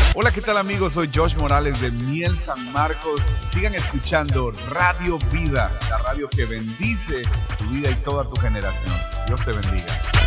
Hola, ¿qué tal amigos? Soy Josh Morales de Miel San Marcos. Sigan escuchando Radio Vida, la radio que bendice tu vida y toda tu generación. Dios te bendiga.